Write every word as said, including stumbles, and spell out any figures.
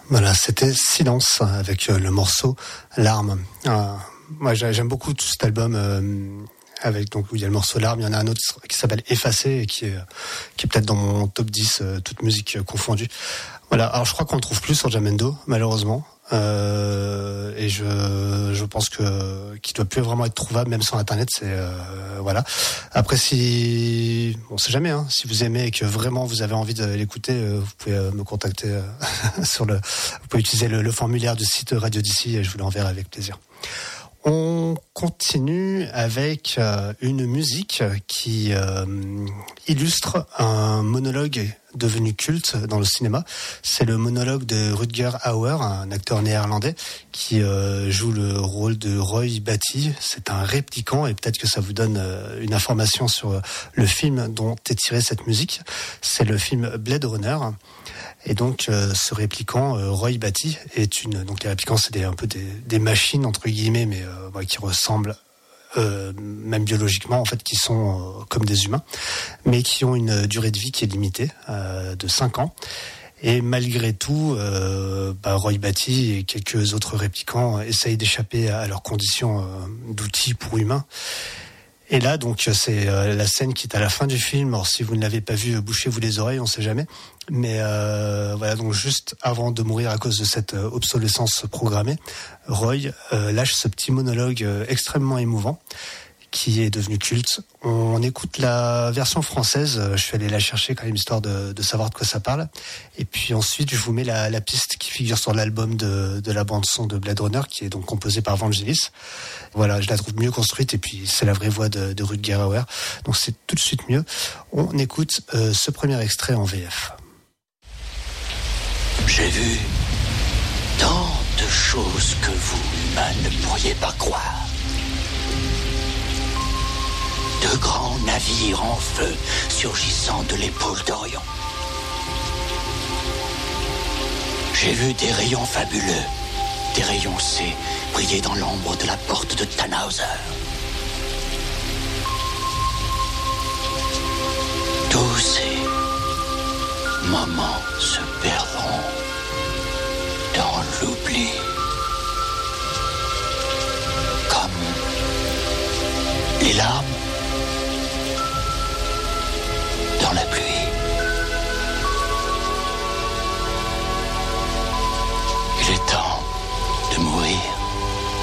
Voilà, c'était Silence avec euh, le morceau Larmes. Euh, moi, j'aime beaucoup tout cet album euh, avec donc où il y a le morceau Larmes. Il y en a un autre qui s'appelle Effacé et qui est qui est peut-être dans mon top dix, euh, toute musique euh, confondue. Voilà. Alors, je crois qu'on le trouve plus sur Jamendo, malheureusement. Euh, et je je pense que qu'il doit plus vraiment être trouvable même sur internet. C'est euh, voilà. Après, si on sait jamais, hein, si vous aimez et que vraiment vous avez envie de l'écouter, euh, vous pouvez euh, me contacter euh, sur le vous pouvez utiliser le, le formulaire du site Radio d'ici et je vous l'enverrai avec plaisir. On continue avec euh, une musique qui euh, illustre un monologue devenu culte dans le cinéma. C'est le monologue de Rutger Hauer, un acteur néerlandais qui euh, joue le rôle de Roy Batty. C'est un répliquant et peut-être que ça vous donne euh, une information sur le film dont est tirée cette musique. C'est le film Blade Runner. Et donc, euh, ce répliquant, euh, Roy Batty, est une. Donc, les réplicants, c'est des, un peu des, des machines entre guillemets, mais euh, ouais, qui ressemblent, euh, même biologiquement, en fait, qui sont euh, comme des humains, mais qui ont une durée de vie qui est limitée, euh, de cinq ans. Et malgré tout, euh, bah, Roy Batty et quelques autres réplicants essayent d'échapper à leurs conditions euh, d'outils pour humains. Et là, donc, c'est euh, la scène qui est à la fin du film. Alors, si vous ne l'avez pas vu, bouchez-vous les oreilles, on ne sait jamais. Mais euh, voilà, donc juste avant de mourir à cause de cette euh, obsolescence programmée, Roy euh, lâche ce petit monologue euh, extrêmement émouvant qui est devenu culte. On écoute la version française. Je suis allé la chercher quand même, histoire de, de savoir de quoi ça parle. Et puis ensuite, je vous mets la, la piste qui figure sur l'album de, de la bande-son de Blade Runner, qui est donc composée par Vangelis. Voilà, je la trouve mieux construite, et puis c'est la vraie voix de, de Rutger Hauer. Donc c'est tout de suite mieux. On écoute euh, ce premier extrait en V F. J'ai vu tant de choses que vous, humains, ne pourriez pas croire. De grands navires en feu surgissant de l'épaule d'Orion. J'ai vu des rayons fabuleux, des rayons C, briller dans l'ombre de la porte de Tannhauser. Tous ces moments se perdront dans l'oubli. Comme les larmes